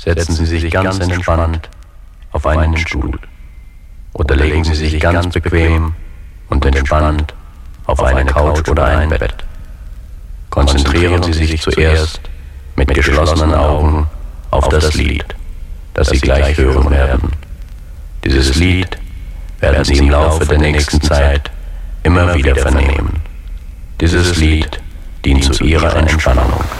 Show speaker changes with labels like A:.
A: setzen Sie sich ganz entspannt auf einen Stuhl oder legen Sie sich ganz bequem und entspannt auf eine Couch oder ein Bett. Konzentrieren Sie sich zuerst mit geschlossenen Augen auf das Lied, das Sie gleich hören werden. Dieses Lied werden Sie im Laufe der nächsten Zeit immer wieder vernehmen. Dieses Lied dient zu Ihrer Entspannung.